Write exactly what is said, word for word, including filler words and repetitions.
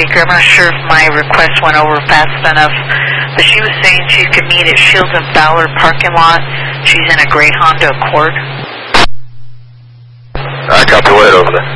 speaker. I'm not sure if my request went over fast enough, but she was saying she could meet at Shields and Fowler parking lot. She's in a gray Honda Accord. I copy, wait over there.